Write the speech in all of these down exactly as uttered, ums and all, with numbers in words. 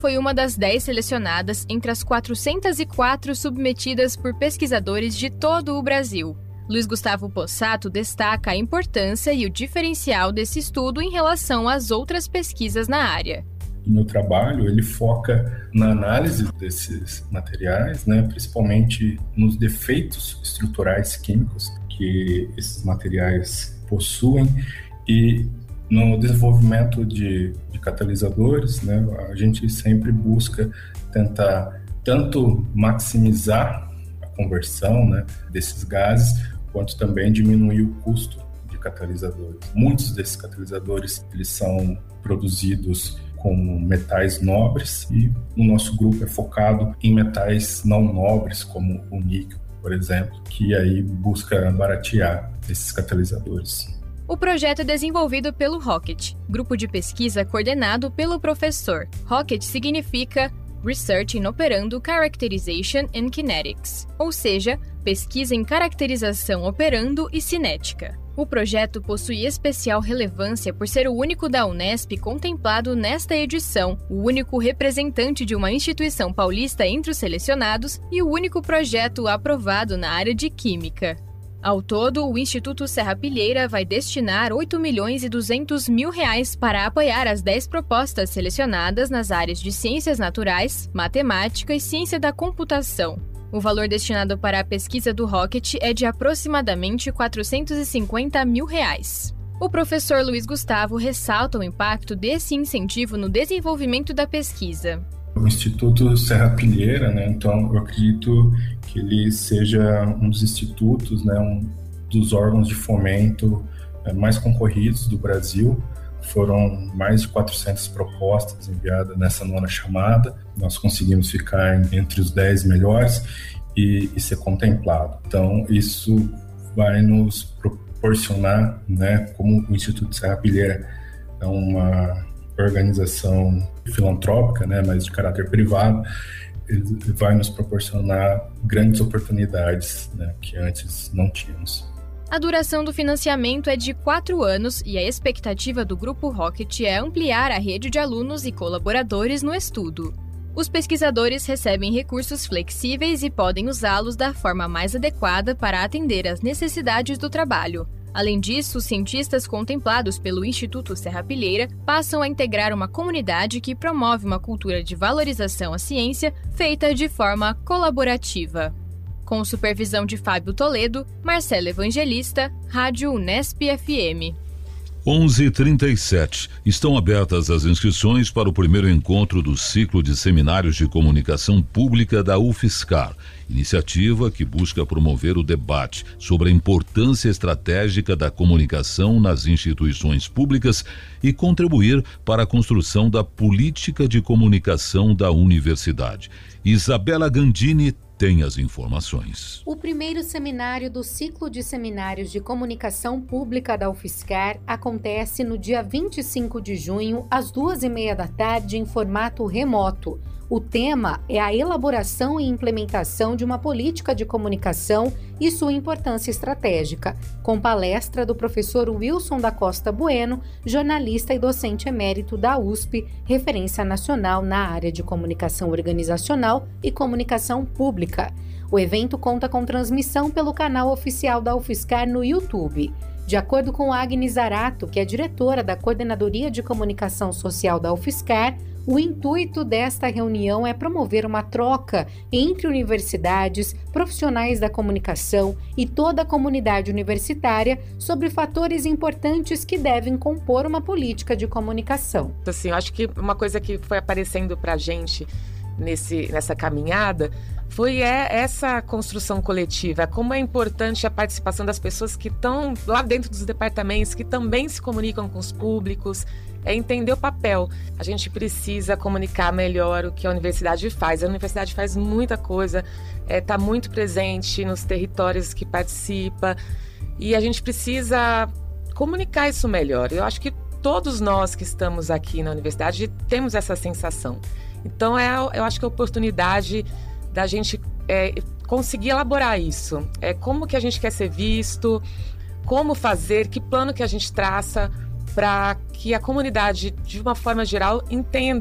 foi uma das dez selecionadas entre as quatrocentas e quatro submetidas por pesquisadores de todo o Brasil. Luiz Gustavo Possato destaca a importância e o diferencial desse estudo em relação às outras pesquisas na área. O meu trabalho ele foca na análise desses materiais, né, principalmente nos defeitos estruturais químicos que esses materiais possuem e no desenvolvimento de, de catalisadores, né, a gente sempre busca tentar tanto maximizar a conversão, né, desses gases, quanto também diminuir o custo de catalisadores. Muitos desses catalisadores eles são produzidos com metais nobres e o nosso grupo é focado em metais não nobres, como o níquel, por exemplo, que aí busca baratear esses catalisadores. O projeto é desenvolvido pelo Rocket, grupo de pesquisa coordenado pelo professor. Rocket significa Research in Operando Characterization and Kinetics, ou seja, pesquisa em caracterização operando e cinética. O projeto possui especial relevância por ser o único da Unesp contemplado nesta edição, o único representante de uma instituição paulista entre os selecionados e o único projeto aprovado na área de Química. Ao todo, o Instituto Serrapilheira vai destinar oito milhões e duzentos mil reais para apoiar as dez propostas selecionadas nas áreas de Ciências Naturais, Matemática e Ciência da Computação. O valor destinado para a pesquisa do Rocket é de aproximadamente quatrocentos e cinquenta mil reais. O professor Luiz Gustavo ressalta o impacto desse incentivo no desenvolvimento da pesquisa. O Instituto Serrapilheira, né, então eu acredito que ele seja um dos institutos, né, um dos órgãos de fomento é, mais concorridos do Brasil. Foram mais de quatrocentas propostas enviadas nessa nona chamada. Nós conseguimos ficar entre os dez melhores e, e ser contemplado. Então, isso vai nos proporcionar, né, como o Instituto Serrapilheira é uma organização filantrópica, né, mas de caráter privado, ele vai nos proporcionar grandes oportunidades, né, que antes não tínhamos. A duração do financiamento é de quatro anos e a expectativa do Grupo Rocket é ampliar a rede de alunos e colaboradores no estudo. Os pesquisadores recebem recursos flexíveis e podem usá-los da forma mais adequada para atender às necessidades do trabalho. Além disso, os cientistas contemplados pelo Instituto Serrapilheira passam a integrar uma comunidade que promove uma cultura de valorização à ciência feita de forma colaborativa. Com supervisão de Fábio Toledo, Marcelo Evangelista, Rádio Unesp F M. onze e trinta e sete. Estão abertas as inscrições para o primeiro encontro do ciclo de seminários de comunicação pública da UFSCar, iniciativa que busca promover o debate sobre a importância estratégica da comunicação nas instituições públicas e contribuir para a construção da política de comunicação da universidade. Isabela Gandini tem as informações. O primeiro seminário do ciclo de seminários de comunicação pública da UFSCar acontece no dia vinte e cinco de junho, às duas e meia da tarde, em formato remoto. O tema é a elaboração e implementação de uma política de comunicação e sua importância estratégica, com palestra do professor Wilson da Costa Bueno, jornalista e docente emérito da U S P, referência nacional na área de comunicação organizacional e comunicação pública. O evento conta com transmissão pelo canal oficial da UFSCar no YouTube. De acordo com Agnes Zarato, que é diretora da Coordenadoria de Comunicação Social da UFSCar, o intuito desta reunião é promover uma troca entre universidades, profissionais da comunicação e toda a comunidade universitária sobre fatores importantes que devem compor uma política de comunicação. Assim, eu acho que uma coisa que foi aparecendo para a gente nesse, nessa caminhada foi essa construção coletiva, como é importante a participação das pessoas que estão lá dentro dos departamentos, que também se comunicam com os públicos, é entender o papel. A gente precisa comunicar melhor o que a universidade faz. A universidade faz muita coisa, está é, muito presente nos territórios que participa e a gente precisa comunicar isso melhor. Eu acho que todos nós que estamos aqui na universidade temos essa sensação. Então, é, eu acho que a oportunidade da gente é, conseguir elaborar isso. É, como que a gente quer ser visto, como fazer, que plano que a gente traça para que a comunidade, de uma forma geral, entenda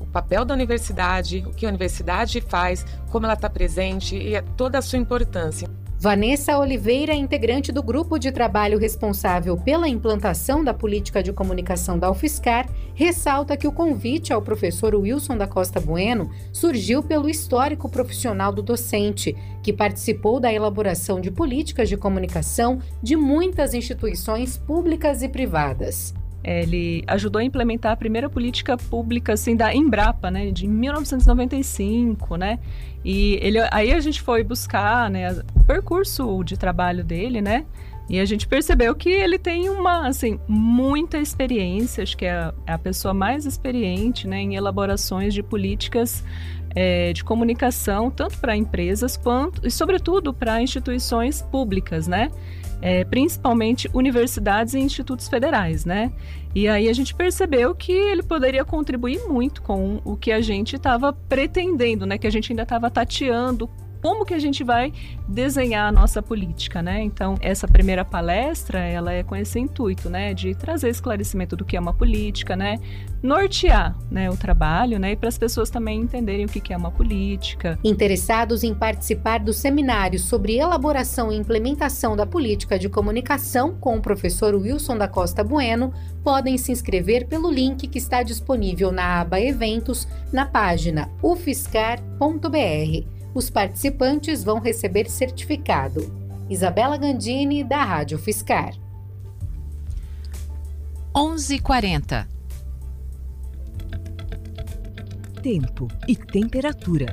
papel da universidade, o que a universidade faz, como ela está presente e toda a sua importância. Vanessa Oliveira, integrante do grupo de trabalho responsável pela implantação da política de comunicação da UFSCar, ressalta que o convite ao professor Wilson da Costa Bueno surgiu pelo histórico profissional do docente, que participou da elaboração de políticas de comunicação de muitas instituições públicas e privadas. Ele ajudou a implementar a primeira política pública assim, da Embrapa, né, de mil novecentos e noventa e cinco, né? E ele, aí a gente foi buscar, né, o percurso de trabalho dele, né? E a gente percebeu que ele tem uma, assim, muita experiência, acho que é a, é a pessoa mais experiente, né, em elaborações de políticas é, de comunicação, tanto para empresas quanto, e sobretudo para instituições públicas, né? É, principalmente universidades e institutos federais, né? E aí a gente percebeu que ele poderia contribuir muito com o que a gente estava pretendendo, né? Que a gente ainda estava tateando como que a gente vai desenhar a nossa política, né? Então, essa primeira palestra, ela é com esse intuito, né? De trazer esclarecimento do que é uma política, né? Nortear, né, o trabalho, né? E para as pessoas também entenderem o que é uma política. Interessados em participar do seminário sobre elaboração e implementação da política de comunicação com o professor Wilson da Costa Bueno, podem se inscrever pelo link que está disponível na aba Eventos, na página u f s c a r ponto b r. Os participantes vão receber certificado. Isabela Gandini, da Rádio UFSCar. onze e quarenta. Tempo e temperatura.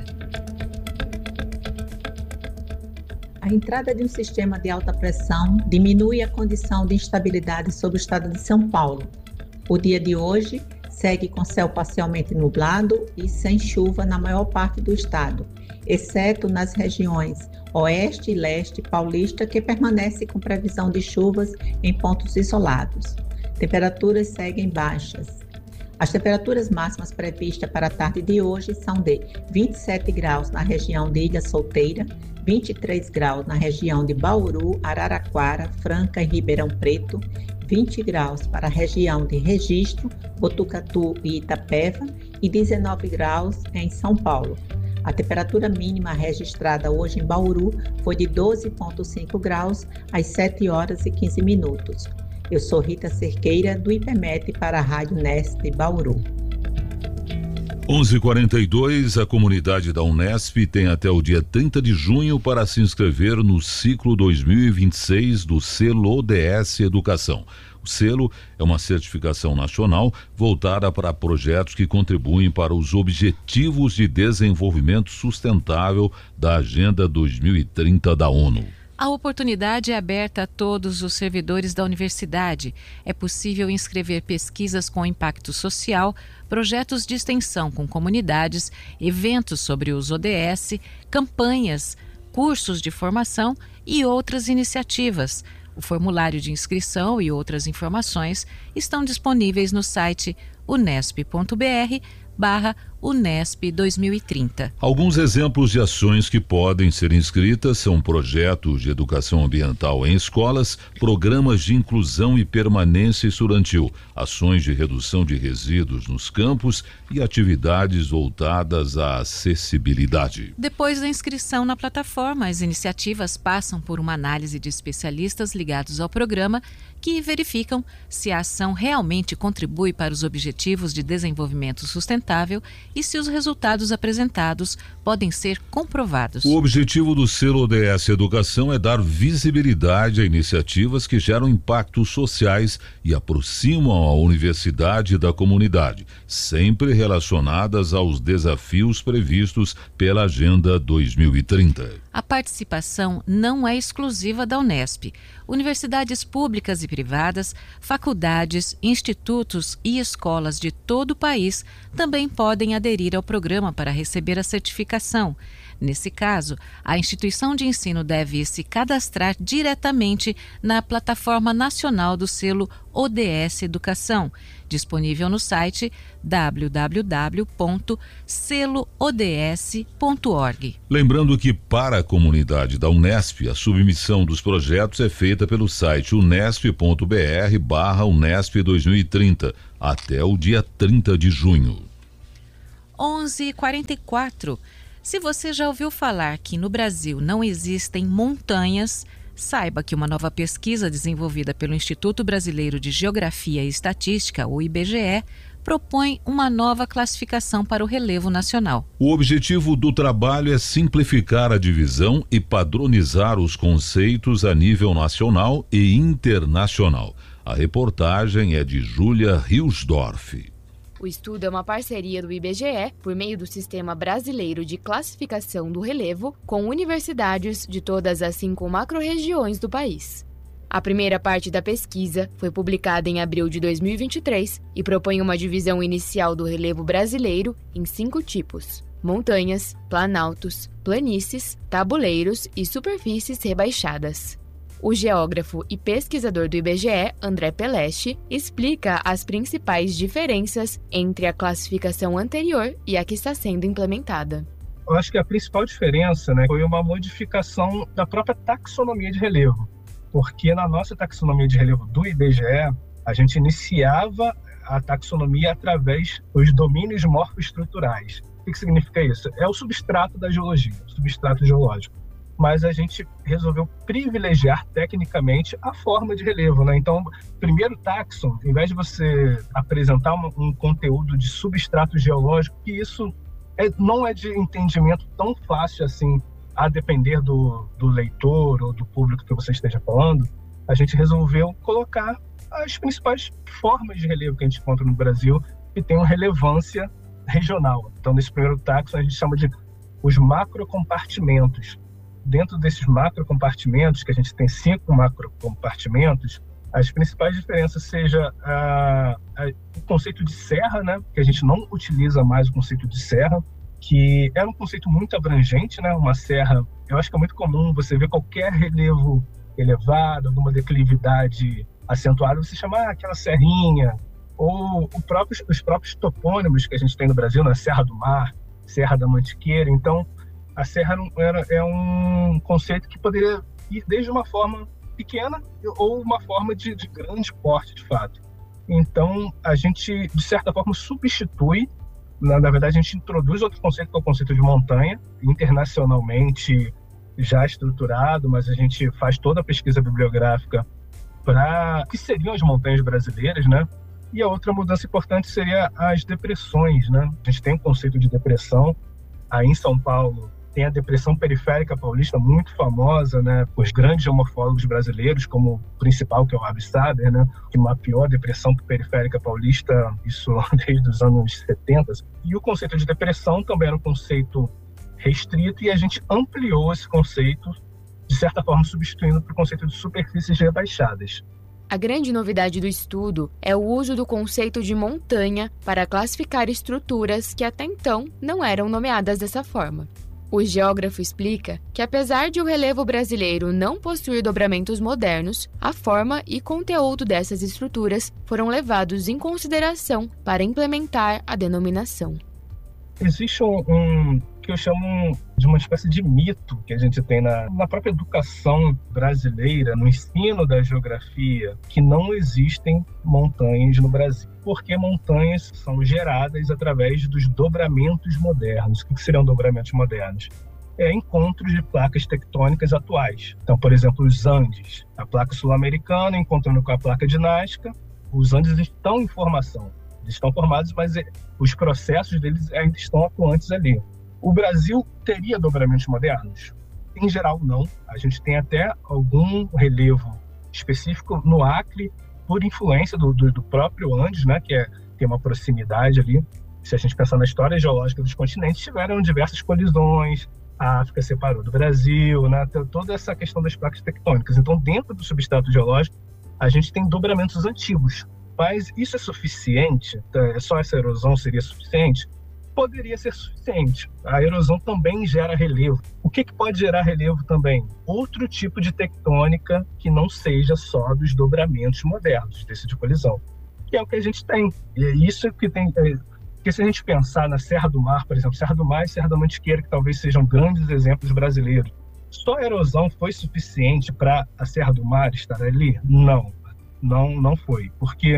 A entrada de um sistema de alta pressão diminui a condição de instabilidade sobre o estado de São Paulo. O dia de hoje segue com céu parcialmente nublado e sem chuva na maior parte do estado, exceto nas regiões oeste e leste paulista, que permanece com previsão de chuvas em pontos isolados. Temperaturas seguem baixas. As temperaturas máximas previstas para a tarde de hoje são de vinte e sete graus na região de Ilha Solteira, vinte e três graus na região de Bauru, Araraquara, Franca e Ribeirão Preto, vinte graus para a região de Registro, Botucatu e Itapeva e dezenove graus em São Paulo. A temperatura mínima registrada hoje em Bauru foi de doze vírgula cinco graus às sete horas e quinze minutos. Eu sou Rita Cerqueira, do IPEMET, para a Rádio Unesp Bauru. onze e quarenta e dois, a comunidade da Unesp tem até o dia trinta de junho para se inscrever no ciclo dois mil e vinte e seis do selo O D S Educação. O selo é uma certificação nacional voltada para projetos que contribuem para os Objetivos de Desenvolvimento Sustentável da Agenda dois mil e trinta da ONU. A oportunidade é aberta a todos os servidores da universidade. É possível inscrever pesquisas com impacto social, projetos de extensão com comunidades, eventos sobre os O D S, campanhas, cursos de formação e outras iniciativas. O formulário de inscrição e outras informações estão disponíveis no site unesp ponto b r barra Unesp dois mil e trinta. Alguns exemplos de ações que podem ser inscritas são projetos de educação ambiental em escolas, programas de inclusão e permanência estudantil, ações de redução de resíduos nos campos e atividades voltadas à acessibilidade. Depois da inscrição na plataforma, as iniciativas passam por uma análise de especialistas ligados ao programa que verificam se a ação realmente contribui para os objetivos de desenvolvimento sustentável e se os resultados apresentados podem ser comprovados. O objetivo do selo O D S Educação é dar visibilidade a iniciativas que geram impactos sociais e aproximam a universidade da comunidade, sempre relacionadas aos desafios previstos pela Agenda dois mil e trinta. A participação não é exclusiva da Unesp. Universidades públicas e privadas, faculdades, institutos e escolas de todo o país também podem aderir ao programa para receber a certificação. Nesse caso, a instituição de ensino deve se cadastrar diretamente na plataforma nacional do selo O D S Educação, disponível no site w w w ponto selo o d s ponto org. Lembrando que, para a comunidade da Unesp, a submissão dos projetos é feita pelo site unesp ponto b r barra Unesp dois mil e trinta até o dia trinta de junho. onze e quarenta e quatro. Se você já ouviu falar que no Brasil não existem montanhas, saiba que uma nova pesquisa desenvolvida pelo Instituto Brasileiro de Geografia e Estatística, o I B G E, propõe uma nova classificação para o relevo nacional. O objetivo do trabalho é simplificar a divisão e padronizar os conceitos a nível nacional e internacional. A reportagem é de Júlia Hilsdorf. O estudo é uma parceria do I B G E, por meio do Sistema Brasileiro de Classificação do Relevo, com universidades de todas as cinco macro-regiões do país. A primeira parte da pesquisa foi publicada em abril de dois mil e vinte e três e propõe uma divisão inicial do relevo brasileiro em cinco tipos: montanhas, planaltos, planícies, tabuleiros e superfícies rebaixadas. O geógrafo e pesquisador do I B G E, André Peleste, explica as principais diferenças entre a classificação anterior e a que está sendo implementada. Eu acho que a principal diferença, né, foi uma modificação da própria taxonomia de relevo, porque na nossa taxonomia de relevo do I B G E, a gente iniciava a taxonomia através dos domínios morfoestruturais. O que significa isso? É o substrato da geologia, o substrato geológico. Mas a gente resolveu privilegiar tecnicamente a forma de relevo, né? Então, primeiro taxon, em vez de você apresentar um, um conteúdo de substrato geológico, que isso é, não é de entendimento tão fácil assim, a depender do, do leitor ou do público que você esteja falando, a gente resolveu colocar as principais formas de relevo que a gente encontra no Brasil que tenham relevância regional. Então, nesse primeiro taxon, a gente chama de os macrocompartimentos. Dentro desses macrocompartimentos, que a gente tem cinco macrocompartimentos, as principais diferenças seja a, a, o conceito de serra, né? Que a gente não utiliza mais o conceito de serra, que era um conceito muito abrangente, né? Uma serra, eu acho que é muito comum você ver qualquer relevo elevado, alguma declividade acentuada, você chama ah, aquela serrinha, ou o próprio, os próprios topônimos que a gente tem no Brasil, na Serra do Mar, Serra da Mantiqueira. Então, a serra era, é um conceito que poderia ir desde uma forma pequena ou uma forma de, de grande porte, de fato. Então, a gente, de certa forma, substitui, na, na verdade, a gente introduz outro conceito, que é o conceito de montanha, internacionalmente já estruturado, mas a gente faz toda a pesquisa bibliográfica para o que seriam as montanhas brasileiras, né? E a outra mudança importante seria as depressões, né? A gente tem um conceito de depressão. Aí em São Paulo tem a depressão periférica paulista, muito famosa, né, por grandes geomorfólogos brasileiros, como o principal, que é o Rabi Saber, né, que mapeou a depressão periférica paulista, isso desde os anos setenta. E o conceito de depressão também era um conceito restrito, e a gente ampliou esse conceito, de certa forma substituindo para o conceito de superfícies rebaixadas. A grande novidade do estudo é o uso do conceito de montanha para classificar estruturas que até então não eram nomeadas dessa forma. O geógrafo explica que, apesar de o relevo brasileiro não possuir dobramentos modernos, a forma e conteúdo dessas estruturas foram levados em consideração para implementar a denominação. Existe um, um que eu chamo de uma espécie de mito que a gente tem na, na própria educação brasileira, no ensino da geografia, que não existem montanhas no Brasil, porque montanhas são geradas através dos dobramentos modernos. O que seriam dobramentos modernos? É encontros de placas tectônicas atuais. Então, por exemplo, os Andes, a placa sul-americana encontrando com a placa de Nazca, os Andes estão em formação. Eles estão formados, mas os processos deles ainda estão atuantes ali. O Brasil teria dobramentos modernos? Em geral, não. A gente tem até algum relevo específico no Acre, por influência do, do, do próprio Andes, né, que é, tem uma proximidade ali. Se a gente pensar na história geológica dos continentes, tiveram diversas colisões, a África separou do Brasil, né, toda essa questão das placas tectônicas. Então, dentro do substrato geológico, a gente tem dobramentos antigos. Mas isso é suficiente? Só essa erosão seria suficiente? Poderia ser suficiente. A erosão também gera relevo. O que, que pode gerar relevo também? Outro tipo de tectônica que não seja só dos dobramentos modernos, desse de colisão. Que é o que a gente tem. E é isso que tem... É, porque se a gente pensar na Serra do Mar, por exemplo, Serra do Mar e Serra da Mantiqueira, que talvez sejam grandes exemplos brasileiros, só a erosão foi suficiente para a Serra do Mar estar ali? Não. Não, não foi, porque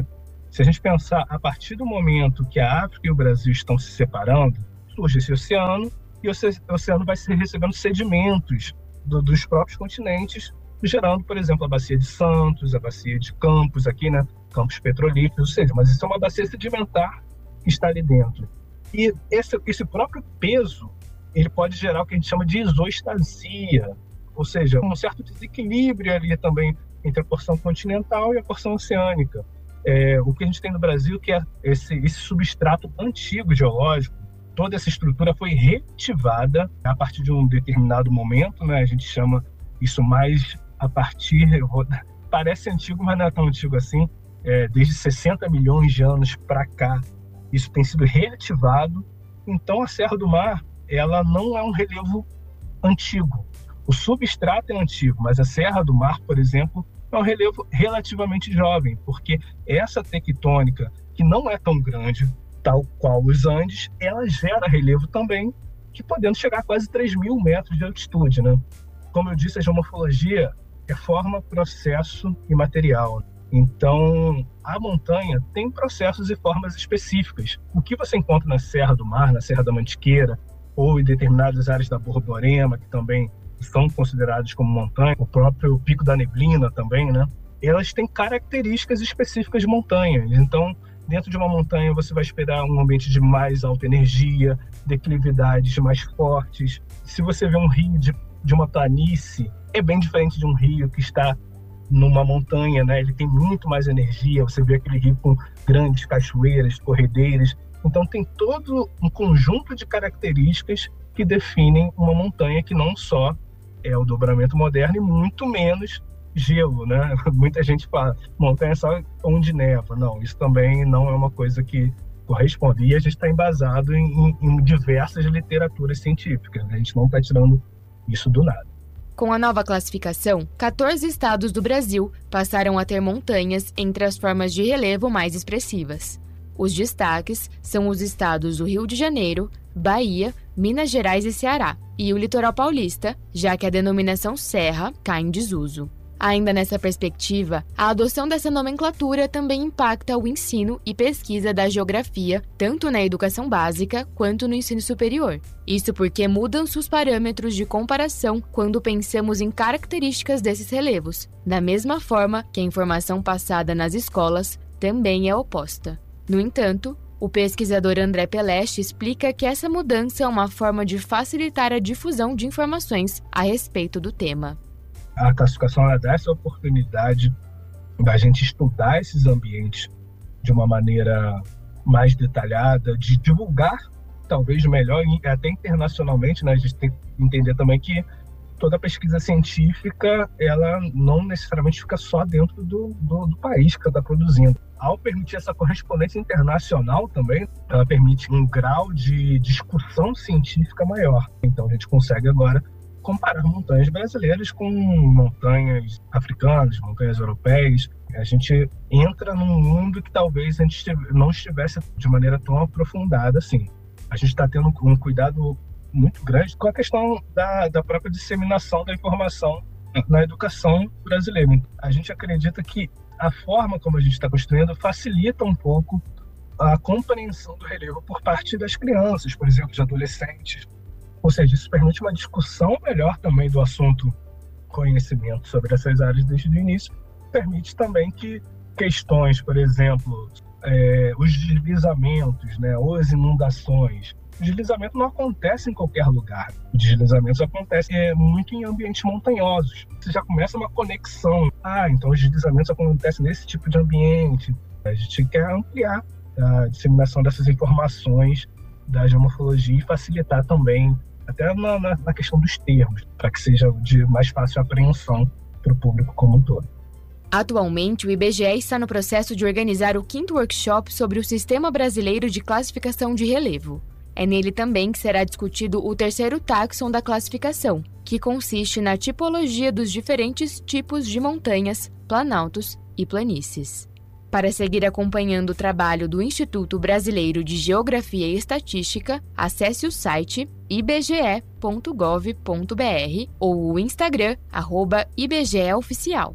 Se a gente pensar, a partir do momento que a África e o Brasil estão se separando, surge esse oceano, e o oceano vai ser recebendo sedimentos do, dos próprios continentes, gerando, por exemplo, a bacia de Santos, a bacia de Campos, aqui, né? Campos petrolíferos, ou seja, mas isso é uma bacia sedimentar que está ali dentro. E esse, esse próprio peso, ele pode gerar o que a gente chama de isostasia, ou seja, um certo desequilíbrio ali também entre a porção continental e a porção oceânica. É, o que a gente tem no Brasil, que é esse, esse substrato antigo geológico, toda essa estrutura foi reativada a partir de um determinado momento, né? A gente chama isso mais a partir, eu vou, parece antigo, mas não é tão antigo assim, é, desde sessenta milhões de anos para cá, isso tem sido reativado. Então a Serra do Mar, ela não é um relevo antigo. O substrato é antigo, mas a Serra do Mar, por exemplo, é um relevo relativamente jovem, porque essa tectônica, que não é tão grande, tal qual os Andes, ela gera relevo também, que podendo chegar a quase três mil metros de altitude, né? Como eu disse, a geomorfologia é forma, processo e material. Então, a montanha tem processos e formas específicas. O que você encontra na Serra do Mar, na Serra da Mantiqueira, ou em determinadas áreas da Borborema, que também são considerados como montanha, o próprio Pico da Neblina também, né? Elas têm características específicas de montanhas. Então, dentro de uma montanha, você vai esperar um ambiente de mais alta energia, declividades mais fortes. Se você vê um rio de, de uma planície, é bem diferente de um rio que está numa montanha, né? Ele tem muito mais energia, você vê aquele rio com grandes cachoeiras, corredeiras. Então, tem todo um conjunto de características que definem uma montanha que não só é o dobramento moderno e muito menos gelo, né? Muita gente fala, montanha é só onde neva. Não, isso também não é uma coisa que corresponde. E a gente está embasado em, em diversas literaturas científicas, né? A gente não está tirando isso do nada. Com a nova classificação, quatorze estados do Brasil passaram a ter montanhas entre as formas de relevo mais expressivas. Os destaques são os estados do Rio de Janeiro, Bahia, Minas Gerais e Ceará, e o litoral paulista, já que a denominação serra cai em desuso. Ainda nessa perspectiva, a adoção dessa nomenclatura também impacta o ensino e pesquisa da geografia, tanto na educação básica quanto no ensino superior. Isso porque mudam-se os parâmetros de comparação quando pensamos em características desses relevos, da mesma forma que a informação passada nas escolas também é oposta. No entanto, o pesquisador André Peleste explica que essa mudança é uma forma de facilitar a difusão de informações a respeito do tema. A classificação ela dá essa oportunidade da gente estudar esses ambientes de uma maneira mais detalhada, de divulgar talvez melhor, até internacionalmente, né? A gente tem que entender também que toda pesquisa científica ela não necessariamente fica só dentro do, do, do país que está produzindo. Ao permitir essa correspondência internacional também, ela permite um grau de discussão científica maior. Então a gente consegue agora comparar montanhas brasileiras com montanhas africanas, montanhas europeias. A gente entra num mundo que talvez a gente não estivesse de maneira tão aprofundada assim. A gente está tendo um cuidado muito grande com a questão da, da própria disseminação da informação na educação brasileira. A gente acredita que a forma como a gente está construindo facilita um pouco a compreensão do relevo por parte das crianças, por exemplo, de adolescentes. Ou seja, isso permite uma discussão melhor também do assunto conhecimento sobre essas áreas desde o início. Permite também que questões, por exemplo, é, os deslizamentos, né, ou as inundações. O deslizamento não acontece em qualquer lugar. Os deslizamentos acontecem é, muito em ambientes montanhosos. Você já começa uma conexão. Ah, então os deslizamentos acontecem nesse tipo de ambiente. A gente quer ampliar a disseminação dessas informações da geomorfologia e facilitar também, até na, na, na questão dos termos, para que seja de mais fácil apreensão para o público como um todo. Atualmente, o I B G E está no processo de organizar o quinto workshop sobre o Sistema Brasileiro de Classificação de Relevo. É nele também que será discutido o terceiro táxon da classificação, que consiste na tipologia dos diferentes tipos de montanhas, planaltos e planícies. Para seguir acompanhando o trabalho do Instituto Brasileiro de Geografia e Estatística, acesse o site i b g e ponto gov ponto b r ou o Instagram, arroba I B G E Oficial.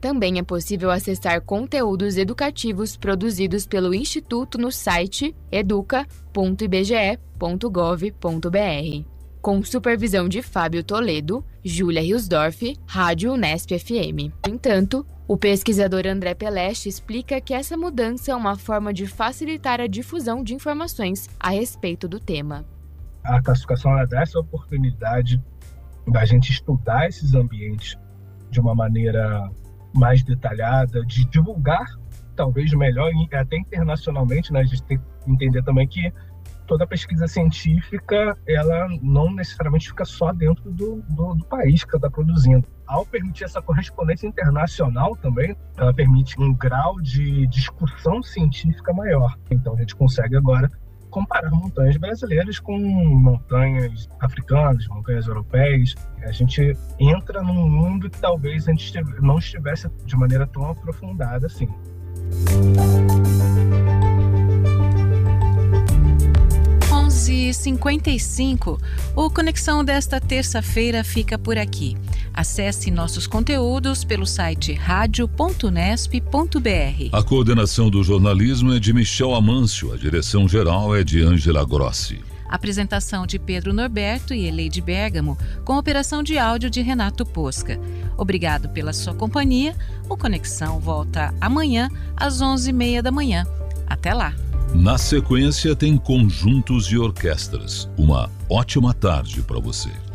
Também é possível acessar conteúdos educativos produzidos pelo Instituto no site educa ponto i b g e ponto gov ponto b r. Com supervisão de Fábio Toledo, Júlia Hilsdorf, Rádio Unesp F M. No entanto, o pesquisador André Peleste explica que essa mudança é uma forma de facilitar a difusão de informações a respeito do tema. A classificação ela dá essa oportunidade da gente estudar esses ambientes de uma maneira mais detalhada, de divulgar talvez melhor, até internacionalmente, né? A gente tem que entender também que toda pesquisa científica, ela não necessariamente fica só dentro do, do, do país que ela está produzindo. Ao permitir essa correspondência internacional também, ela permite um grau de discussão científica maior. Então a gente consegue agora comparar montanhas brasileiras com montanhas africanas, montanhas europeias. A gente entra num mundo que talvez a gente não estivesse de maneira tão aprofundada assim. onze e cinquenta e cinco, o Conexão desta terça-feira fica por aqui. Acesse nossos conteúdos pelo site rádio ponto unesp ponto b r. A coordenação do jornalismo é de Michel Amâncio, a direção geral é de Ângela Grossi. Apresentação de Pedro Norberto e Eleide Bergamo, com operação de áudio de Renato Posca. Obrigado pela sua companhia. O Conexão volta amanhã às onze e meia da manhã. Até lá! Na sequência tem conjuntos e orquestras. Uma ótima tarde para você.